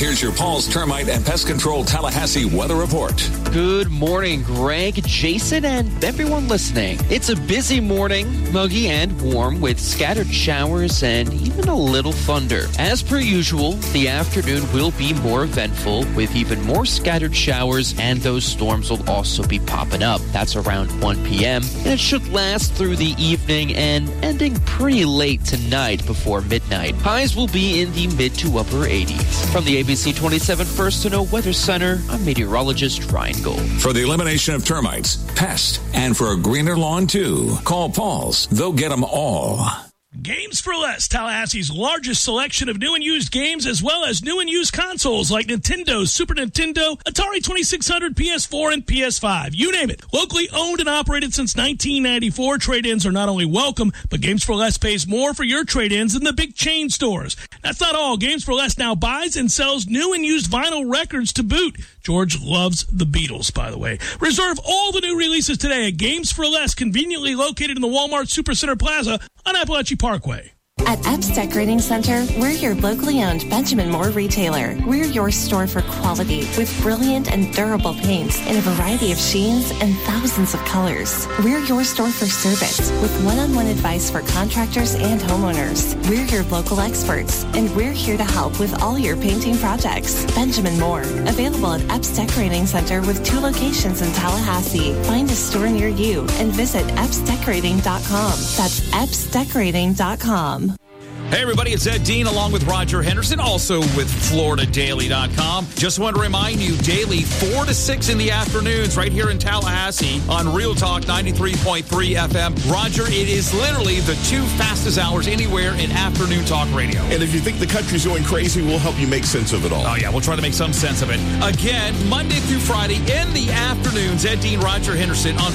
here's your Paul's Termite and Pest Control Tallahassee weather report. Good morning, Greg, Jason, and everyone listening. It's a busy morning, muggy and warm with scattered showers and even a little thunder. As per usual, the afternoon will be more eventful with even more scattered showers, and those storms will also be popping up. That's around 1 p.m., and it should last through the evening and ending pretty late tonight before midnight. Highs will be in the mid to upper 80s. From the ABC 27 First to Know Weather Center, I'm meteorologist Ryan Gold. For the elimination of termites, pests, and for a greener lawn too, call Paul's. They'll get them all. Games for Less, Tallahassee's largest selection of new and used games, as well as new and used consoles like Nintendo, Super Nintendo, Atari 2600, PS4, and PS5. You name it. Locally owned and operated since 1994, trade-ins are not only welcome, but Games for Less pays more for your trade-ins than the big chain stores. That's not all. Games for Less now buys and sells new and used vinyl records to boot. George loves the Beatles, by the way. Reserve all the new releases today at Games for Less, conveniently located in the Walmart Supercenter Plaza on Appalachia Parkway. At Epps Decorating Center, we're your locally owned Benjamin Moore retailer. We're your store for quality with brilliant and durable paints in a variety of sheens and thousands of colors. We're your store for service with one-on-one advice for contractors and homeowners. We're your local experts, and we're here to help with all your painting projects. Benjamin Moore, available at Epps Decorating Center with 2 locations in Tallahassee. Find a store near you and visit EppsDecorating.com. That's EppsDecorating.com. Hey, everybody, it's Ed Dean along with Roger Henderson, also with FloridaDaily.com. Just want to remind you, daily 4 to 6 in the afternoons right here in Tallahassee on Real Talk 93.3 FM. Roger, it is literally the 2 fastest hours anywhere in afternoon talk radio. And if you think the country's going crazy, we'll help you make sense of it all. Oh, yeah, we'll try to make some sense of it. Again, Monday through Friday in the afternoons, Ed Dean, Roger Henderson on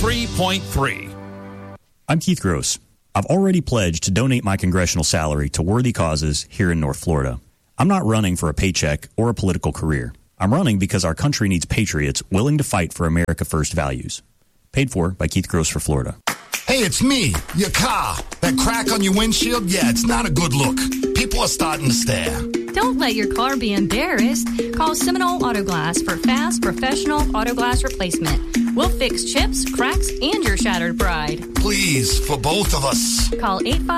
93.3. I'm Keith Gross. I've already pledged to donate my congressional salary to worthy causes here in North Florida. I'm not running for a paycheck or a political career. I'm running because our country needs patriots willing to fight for America First values. Paid for by Keith Gross for Florida. Hey, it's me, your car. That crack on your windshield, yeah, it's not a good look. People are starting to stare. Don't let your car be embarrassed. Call Seminole Auto Glass for fast, professional auto glass replacement. We'll fix chips, cracks, and your shattered pride. Please, for both of us. Call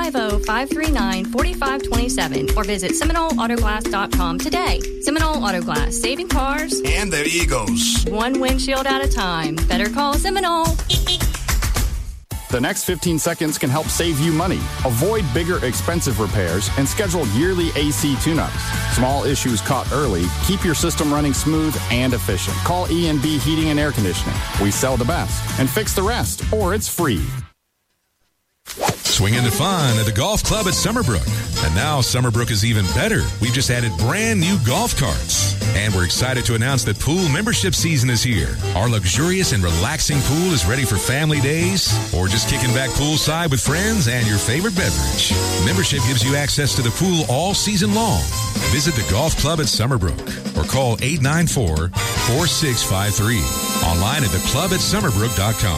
850-539-4527 or visit SeminoleAutoglass.com today. Seminole Auto Glass, saving cars and their egos. One windshield at a time. Better call Seminole. The next 15 seconds can help save you money. Avoid bigger, expensive repairs and schedule yearly AC tune-ups. Small issues caught early keep your system running smooth and efficient. Call E&B Heating and Air Conditioning. We sell the best and fix the rest, or it's free. Swing into fun at the golf club at Summerbrook. And now Summerbrook is even better. We've just added brand new golf carts. And we're excited to announce that pool membership season is here. Our luxurious and relaxing pool is ready for family days or just kicking back poolside with friends and your favorite beverage. Membership gives you access to the pool all season long. Visit the golf club at Summerbrook or call 894-4653. Online at theclubatsummerbrook.com.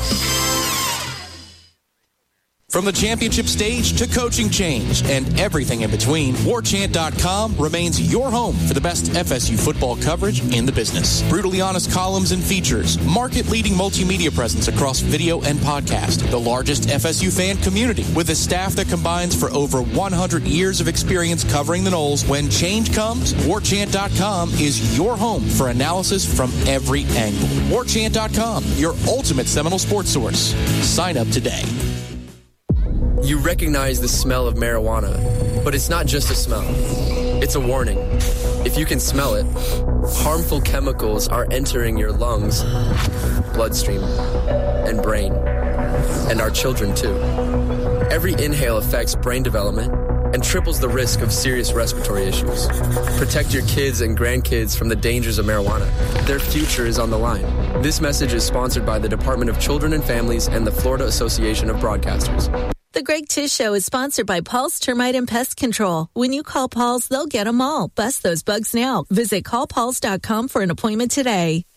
From the championship stage to coaching change and everything in between, WarChant.com remains your home for the best FSU football coverage in the business. Brutally honest columns and features, market-leading multimedia presence across video and podcast, the largest FSU fan community with a staff that combines for over 100 years of experience covering the Noles. When change comes, WarChant.com is your home for analysis from every angle. WarChant.com, your ultimate Seminole sports source. Sign up today. You recognize the smell of marijuana, but it's not just a smell. It's a warning. If you can smell it, harmful chemicals are entering your lungs, bloodstream, and brain, and our children too. Every inhale affects brain development and triples the risk of serious respiratory issues. Protect your kids and grandkids from the dangers of marijuana. Their future is on the line. This message is sponsored by the Department of Children and Families and the Florida Association of Broadcasters. The Greg Tish Show is sponsored by Paul's Termite and Pest Control. When you call Paul's, they'll get them all. Bust those bugs now. Visit callpauls.com for an appointment today.